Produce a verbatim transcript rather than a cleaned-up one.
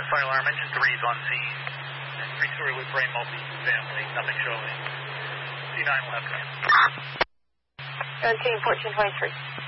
Fire alarm, engine three is on scene. Three-story wood frame, multi-family, nothing showing. C nine will have command. seventeen fourteen twenty-three.